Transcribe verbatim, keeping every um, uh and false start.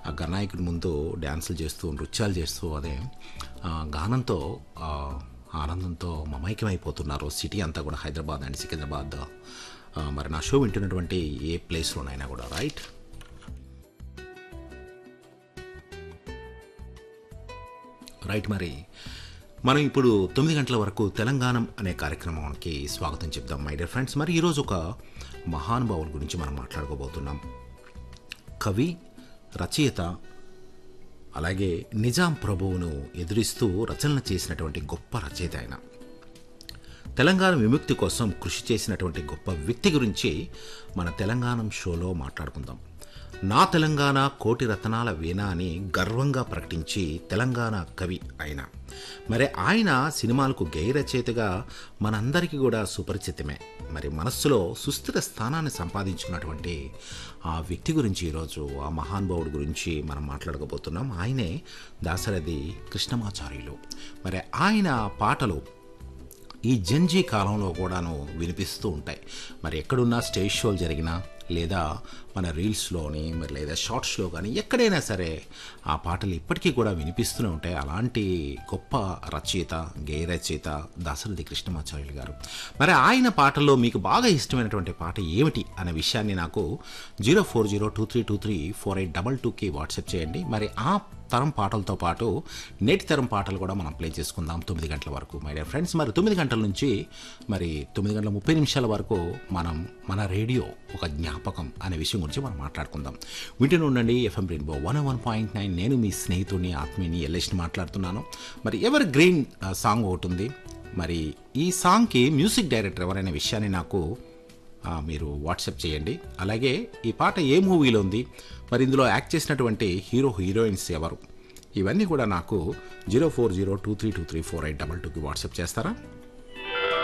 ఆ గణనాయకుడి ముందు డ్యాన్సులు చేస్తూ నృత్యాలు చేస్తూ అదే ఆ, గానంతో ఆ, ఆనందంతో మమైకమైపోతున్నారు సిటీ అంతా కూడా, హైదరాబాద్ అండ్ సికింద్రాబాద్. ఆ, మరి నా షో వింటున్నటువంటి ఏ ప్లేస్లోనైనా కూడా, రైట్. రైట్ మరి మనం ఇప్పుడు తొమ్మిది గంటల వరకు తెలంగాణ అనే కార్యక్రమానికి స్వాగతం చెప్దాం మై డియర్ ఫ్రెండ్స్. మరి ఈరోజు ఒక మహానుభావుల గురించి మనం మాట్లాడుకోబోతున్నాం. కవి, రచయిత, అలాగే నిజాం ప్రభువును ఎదురిస్తూ రచనలు చేసినటువంటి గొప్ప రచయిత ఆయన. తెలంగాణ విముక్తి కోసం కృషి చేసినటువంటి గొప్ప వ్యక్తి గురించి మన తెలంగాణ షోలో మాట్లాడుకుందాం. నా తెలంగాణ కోటి రత్నాల వీణ అని గర్వంగా ప్రకటించి తెలంగాణ కవి ఆయన. మరి ఆయన సినిమాలకు గేయ రచయితగా మనందరికీ కూడా సుపరిచితమే. మరి మనస్సులో సుస్థిర స్థానాన్ని సంపాదించుకున్నటువంటి ఆ వ్యక్తి గురించి ఈరోజు, ఆ మహానుభావుడి గురించి మనం మాట్లాడకపోతున్నాం. ఆయనే దాశరథి కృష్ణమాచార్యులు. మరి ఆయన పాటలు ఈ జంజీ కాలంలో కూడాను వినిపిస్తూ ఉంటాయి. మరి ఎక్కడున్నా స్టేజ్ షోలు జరిగినా, లేదా మన రీల్స్లోని, మరి లేదా షార్ట్స్లో కానీ ఎక్కడైనా సరే ఆ పాటలు ఇప్పటికీ కూడా వినిపిస్తూనే ఉంటాయి. అలాంటి గొప్ప రచయిత, గేయ రచయిత దాశరథి కృష్ణమాచార్యులు గారు. మరి ఆయన పాటల్లో మీకు బాగా ఇష్టమైనటువంటి పాట ఏమిటి అనే విషయాన్ని నాకు zero four zero two three two three four eight double టూకి వాట్సాప్ చేయండి. మరి ఆ తరం పాటలతో పాటు నేటి తరం పాటలు కూడా మనం ప్లే చేసుకుందాం తొమ్మిది గంటల వరకు మై డియర్ ఫ్రెండ్స్. మరి తొమ్మిది గంటల నుంచి మరి తొమ్మిది గంటల ముప్పై నిమిషాల వరకు మనం మన రేడియో ఒక జ్ఞాపకం అనే విషయం గురించి మనం మాట్లాడుకుందాం. వింటూనే ఉండండి FM rainbow one one point nine. నేను మీ స్నేహితుడిని, ఆత్మీయుని ఎల్ఎస్ని మాట్లాడుతున్నాను. మరి ఎవర్ గ్రీన్ సాంగ్ ఒకటి ఉంది. మరి ఈ సాంగ్కి మ్యూజిక్ డైరెక్టర్ ఎవరైన విషయాన్ని నాకు మీరు వాట్సాప్ చేయండి. అలాగే ఈ పాట ఏ మూవీలో ఉంది, మరి ఇందులో యాక్ట్ చేసినటువంటి హీరో హీరోయిన్స్ ఎవరు, ఇవన్నీ కూడా నాకు zero four zero two three two three four eight double టూకి వాట్సాప్ చేస్తారా?